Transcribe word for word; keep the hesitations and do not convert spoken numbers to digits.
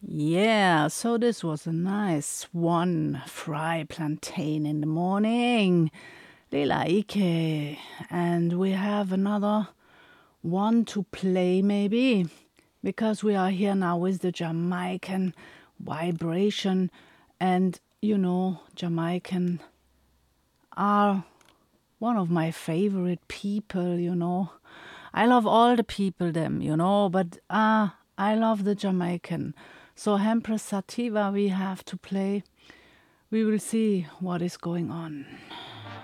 Yeah, so this was a nice one fry plantain in the morning. Lila Ike. And we have another one to play maybe because we are here now with the Jamaican vibration, and you know, Jamaican are one of my favorite people, you know. I love all the people them, you know, but ah, uh, I love the Jamaican. So Hempress Sativa we have to play. We will see what is going on.